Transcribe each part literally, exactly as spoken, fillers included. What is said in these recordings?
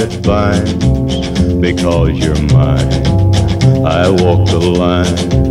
Vines, because you're mine, I walk the line.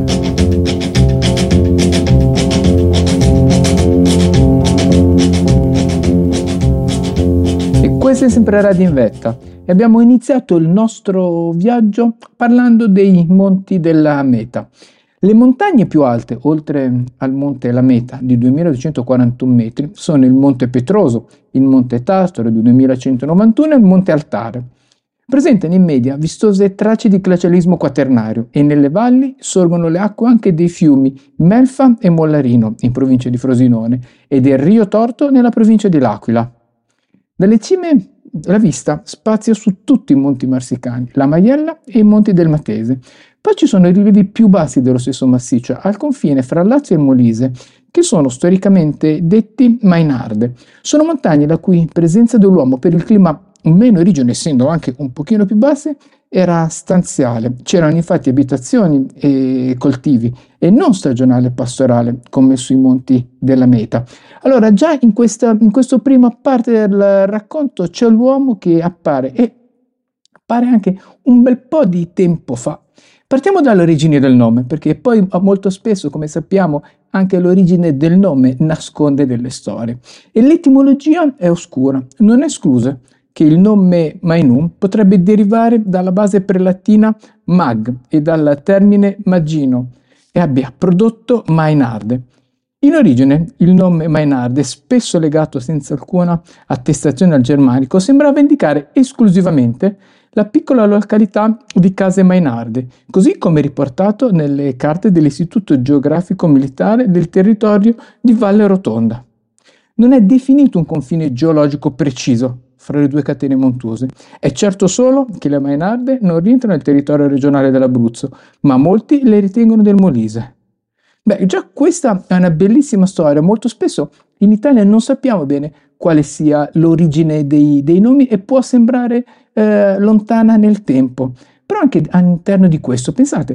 E questo è sempre Radio in Vetta e abbiamo iniziato il nostro viaggio parlando dei monti della Meta. Le montagne più alte, oltre al monte La Meta di duemiladuecentoquarantuno metri, sono il monte Petroso, il monte Tastoro di duemilacentonovantuno e il monte Altare. Presentano in media vistose tracce di glacialismo quaternario e nelle valli sorgono le acque anche dei fiumi Melfa e Mollarino in provincia di Frosinone e del Rio Torto nella provincia di L'Aquila. Dalle cime la vista spazia su tutti i monti marsicani, la Maiella e i monti del Matese. Poi ci sono i rilievi più bassi dello stesso massiccio, al confine fra Lazio e Molise, che sono storicamente detti Mainarde. Sono montagne la cui presenza dell'uomo per il clima meno origine, essendo anche un pochino più basse, era stanziale. C'erano infatti abitazioni e coltivi e non stagionale pastorale come sui monti della Meta. Allora già in questa, in questa prima parte del racconto c'è l'uomo che appare e appare anche un bel po' di tempo fa. Partiamo dall'origine del nome, perché poi molto spesso, come sappiamo, anche l'origine del nome nasconde delle storie. E l'etimologia è oscura, non è esclusa che il nome Mainum potrebbe derivare dalla base prelatina mag e dal termine magino e abbia prodotto Mainarde. In origine il nome Mainarde, spesso legato senza alcuna attestazione al germanico, sembrava indicare esclusivamente la piccola località di Case Mainarde, così come riportato nelle carte dell'Istituto Geografico Militare del territorio di Valle Rotonda. Non è definito un confine geologico preciso fra le due catene montuose. È certo solo che le Mainarde non rientrano nel territorio regionale dell'Abruzzo, ma molti le ritengono del Molise. Beh, già questa è una bellissima storia. Molto spesso in Italia non sappiamo bene quale sia l'origine dei, dei nomi e può sembrare eh, lontana nel tempo. Però anche all'interno di questo, pensate,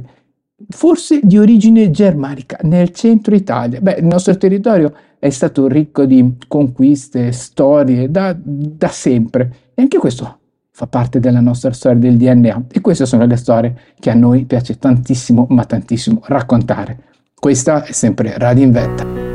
forse di origine germanica, nel centro Italia. Beh, il nostro territorio è stato ricco di conquiste, storie, da, da sempre. E anche questo fa parte della nostra storia del D N A. E queste sono le storie che a noi piace tantissimo, ma tantissimo raccontare. Questa è sempre Radio in Vetta.